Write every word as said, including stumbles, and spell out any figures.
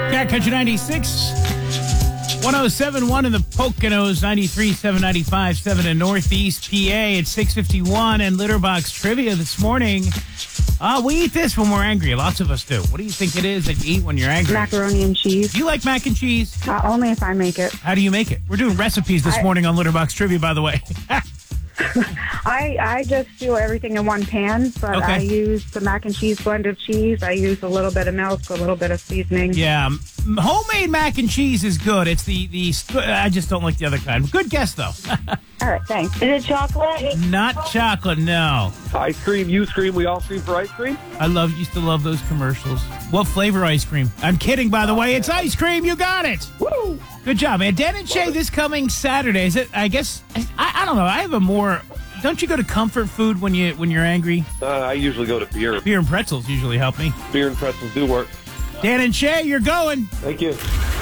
Cat Country ninety-six, one oh seven point one in the Poconos, ninety-three point seven, ninety-five point seven in Northeast P A. It's six fifty-one and Litterbox Trivia this morning. Uh, we eat this when we're angry. Lots of us do. What do you think it is that you eat when you're angry? Macaroni and cheese. Do you like mac and cheese? Uh, only if I make it. How do you make it? We're doing recipes this I, morning on Litterbox Trivia, by the way. I I just do everything in one pan, but Okay. I use the mac and cheese blended cheese. I use a little bit of milk, a little bit of seasoning. Yeah, um, homemade mac and cheese is good. It's the, the, I just don't like the other kind. Good guess, though. All right, thanks. Is it chocolate? Not chocolate, no. Ice cream, you scream, we all scream for ice cream? I love, used to love those commercials. What flavor ice cream? I'm kidding, by the way. It's ice cream. You got it. Woo! Good job, man. Dan and Shay this coming Saturday. Is it, I guess, I, I don't know. I have a more, don't you go to comfort food when, you, when you're angry? Uh, I usually go to beer. Beer and pretzels usually help me. Beer and pretzels do work. Dan and Shay, you're going. Thank you.